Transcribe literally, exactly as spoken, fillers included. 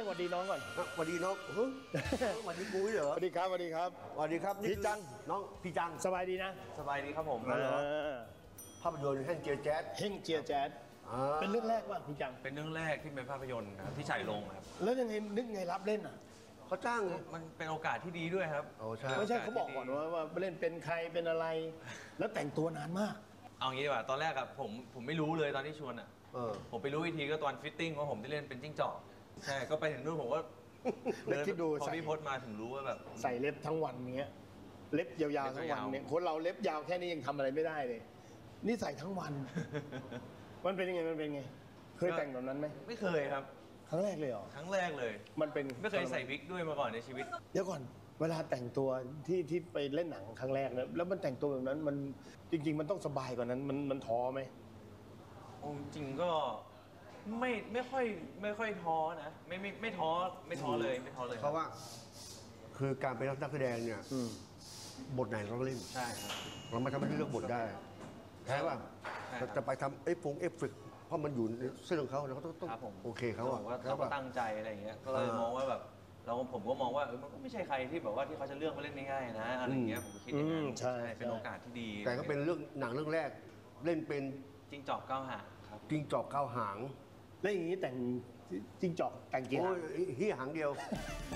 วัสดีน้องก่อนสวัสดีน้องเฮ้ยสวัสดีกูเหรอสวัสดีครับสวัสดีครับสวัสดีครับพี่จังน้องพี่จังสบายดีนะสบายดีครับผมภาพยนตร์แห่งเจียแจ๊ดเฮงเจียแจ๊ดเป็นเรื่องแรกว่าพี่จังเป็นเรื่องแรกที่เป็นภาพยนตร์ครับที่ฉายลงครับแล้วยังไงนึกไงรับเล่นอ่ะเขาจ้างมันเป็นโอกาสที่ดีด้วยครับโอ้ใช่ไม่ใช่เขาบอกก่อนว่าว่าเล่นเป็นใครเป็นอะไรแล้วแต่งตัวนานมากเอางี้ดีกว่าตอนแรกอะผมผมไม่รู้เลยตอนที่ชวนอะผมไปรู้อีกทีก็ตอนฟิตติ้งว่าผมได้เล่นเป็นจิ้งจอกใช่ก็ไปถึงนู่นผมก็เล็บที่ดูพอพี่พจน์มาถึงรู้ว่าแบบใส่เล็บทั้งวันเนี้ยเล็บยาวๆทั้งวันเนี่ยคนเราเล็บยาวแค่นี้ยังทำอะไรไม่ได้เลยนี่ใส่ทั้งวันมันเป็นยังไงมันเป็นไงเคยแต่งแบบนั้นไหมไม่เคยครับครั้งแรกเลยเหรอครั้งแรกเลยมันเป็นไม่เคยใส่วิกด้วยมาก่อนในชีวิตเดี๋ยวก่อนเวลาแต่งตัวที่ที่ไปเล่นหนังครั้งแรกนะแล้วมันแต่งตัวแบบนั้นมันจริงๆมันต้องสบายกว่านั้นมันมันท้อไหมจริงก็ไม่ไม่ค่อยไม่ค่อยท้อนะไม่ไม่ไม่ท้อไม่ท้อเลยไม่ท้อเลยเพราะว่าคือการเป็นนักแสดงเนี่ยบทไหนเราเล่นใช่ครับเราไม่ทำให้เลือกบทได้ใช่ป่ะจะไปทำเอฟฟงเอฟเฟกเพราะมันอยู่ในเส้นของเขาเขาต้องต้องโอเคเขาอะเขาก็ตั้งใจอะไรอย่างเงี้ยก็เลยมองว่าแบบเราผมก็มองว่าเออมันก็ไม่ใช่ใครที่แบบว่าที่เขาจะเลือกมาเล่นง่ายๆนะอะไรอย่างเงี้ยผมคิดอย่างนั้นใช่เป็นโอกาสที่ดีแต่ก็เป็นเรื่องหนังเรื่องแรกเล่นเป็นจิ้งจอกเก้าหางครับจิ้งจอกเก้าหางแล้วอย่างนี้แต่งจิ้งจอกแต่งกี่หางเฮียหางเดียว